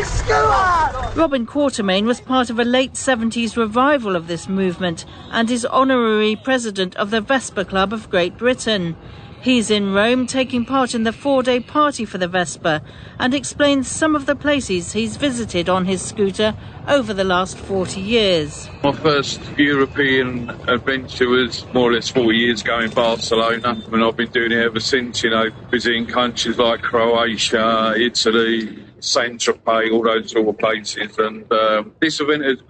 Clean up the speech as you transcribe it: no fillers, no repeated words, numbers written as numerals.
Robin Quatermain was part of a late 70s revival of this movement and is honorary president of the Vespa Club of Great Britain. He's in Rome taking part in the 4-day party for the Vespa and explains some of the places he's visited on his scooter over the last 40 years. My first European adventure was more or less 4 years ago in Barcelona, and I've been doing it ever since, visiting countries like Croatia, Italy, Saint-Tropez, all those sort of places. And this event has